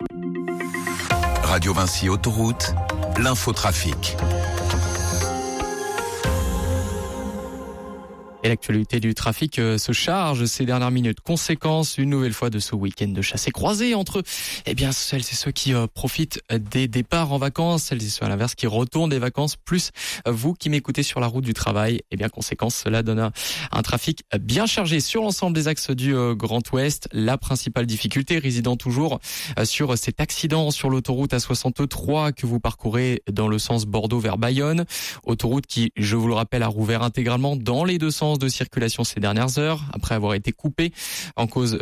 Radio Vinci Autoroute, l'infotrafic. Et l'actualité du trafic se charge ces dernières minutes. Conséquence, une nouvelle fois, de ce week-end de chasse et croisée entre celles et ceux qui profitent des départs en vacances, celles et ceux à l'inverse qui retournent des vacances, plus vous qui m'écoutez sur la route du travail. Conséquence, cela donne un trafic bien chargé sur l'ensemble des axes du Grand Ouest. La principale difficulté résidant toujours sur cet accident sur l'autoroute A63 que vous parcourez dans le sens Bordeaux vers Bayonne. Autoroute qui, je vous le rappelle, a rouvert intégralement dans les deux sens de circulation ces dernières heures, après avoir été coupé à cause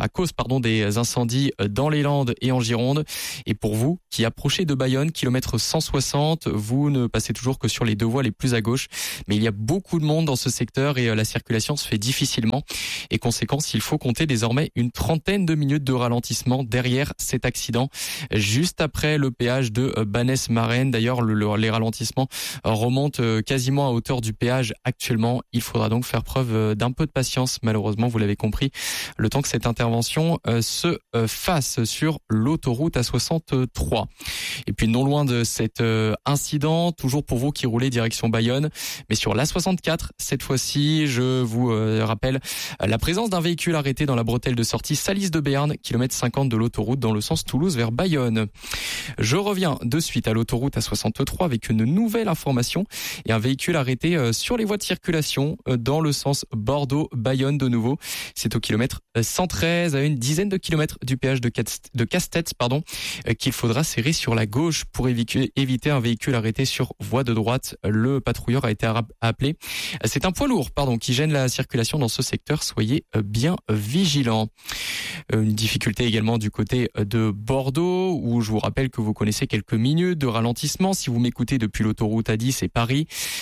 des incendies dans les Landes et en Gironde. Et pour vous qui approchez de Bayonne, kilomètre 160, vous ne passez toujours que sur les deux voies les plus à gauche. Mais il y a beaucoup de monde dans ce secteur et la circulation se fait difficilement. Et conséquence, il faut compter désormais une trentaine de minutes de ralentissement derrière cet accident, juste après le péage de Bannès-Marennes. D'ailleurs, les ralentissements remontent quasiment à hauteur du péage actuellement. Il faudra donc faire preuve d'un peu de patience, malheureusement, vous l'avez compris, le temps que cette intervention se fasse sur l'autoroute A63. Et puis non loin de cet incident, toujours pour vous qui roulez direction Bayonne, mais sur l'A64, cette fois-ci, je vous rappelle la présence d'un véhicule arrêté dans la bretelle de sortie Salis de Béarn, kilomètre 50 de l'autoroute dans le sens Toulouse vers Bayonne. Je reviens de suite à l'autoroute A63 avec une nouvelle information et un véhicule arrêté sur les voies de circulation dans le sens Bordeaux-Bayonne de nouveau. C'est au kilomètre 113, à une dizaine de kilomètres du péage de Casse-Tête, qu'il faudra serrer sur la gauche pour éviter un véhicule arrêté sur voie de droite. Le patrouilleur a été appelé. C'est un poids lourd, qui gêne la circulation dans ce secteur. Soyez bien vigilants. Une difficulté également du côté de Bordeaux, où je vous rappelle que vous connaissez quelques minutes de ralentissement. Si vous m'écoutez depuis l'autoroute A10 et Paris,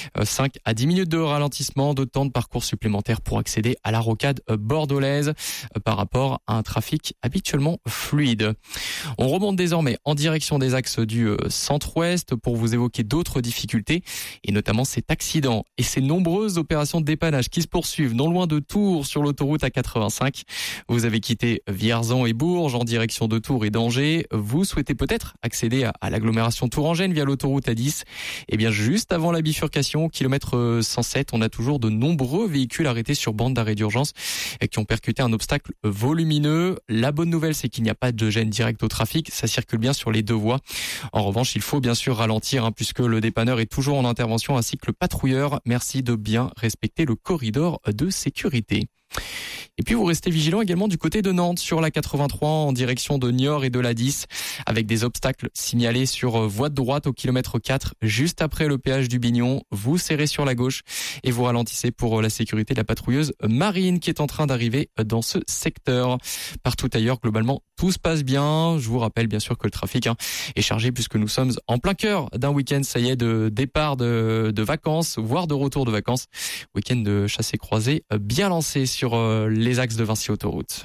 5 à 10 minutes de ralentissement, de temps de parcours supplémentaire pour accéder à la rocade bordelaise par rapport à un trafic habituellement fluide. On remonte désormais en direction des axes du centre-ouest pour vous évoquer d'autres difficultés et notamment cet accident et ces nombreuses opérations de dépannage qui se poursuivent non loin de Tours sur l'autoroute A85. Vous avez quitté Vierzon et Bourges en direction de Tours et d'Angers. Vous souhaitez peut-être accéder à l'agglomération tourangelle via l'autoroute A10. Juste avant la bifurcation, kilomètre 107, on a toujours de nombreux véhicules arrêtés sur bande d'arrêt d'urgence qui ont percuté un obstacle volumineux. La bonne nouvelle, c'est qu'il n'y a pas de gêne directe au trafic. Ça circule bien sur les deux voies. En revanche, il faut bien sûr ralentir puisque le dépanneur est toujours en intervention ainsi que le patrouilleur. Merci de bien respecter le corridor de sécurité. Et puis vous restez vigilants également du côté de Nantes sur la 83 en direction de Niort et de la 10 avec des obstacles signalés sur voie de droite au kilomètre 4 juste après le péage du Bignon. Vous serrez sur la gauche et vous ralentissez pour la sécurité de la patrouilleuse Marine qui est en train d'arriver dans ce secteur. Partout ailleurs, globalement, tout se passe bien. Je vous rappelle bien sûr que le trafic est chargé puisque nous sommes en plein cœur d'un week-end, ça y est, de départ de vacances, voire de retour de vacances. Week-end de chasse et croisée bien lancé sur les axes de Vinci Autoroute.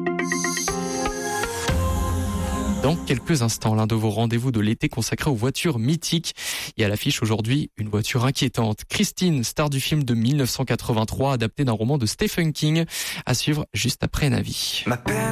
Dans quelques instants, l'un de vos rendez-vous de l'été consacré aux voitures mythiques. Et à l'affiche aujourd'hui, une voiture inquiétante. Christine, star du film de 1983, adapté d'un roman de Stephen King, à suivre juste après Navi.